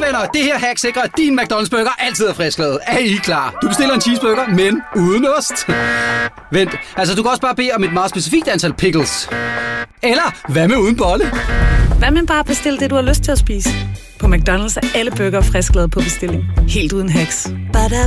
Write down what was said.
venner, det her hack sikrer, at din McDonald's burger altid er frisklavet. Er I klar? Du bestiller en cheeseburger, men uden ost. Vent, altså du kan også bare bede om et meget specifikt antal pickles. Eller, hvad med uden bolle? Hvad med bare bestille det, du har lyst til at spise? På McDonald's er alle burger frisklavet på bestilling. Helt uden hacks.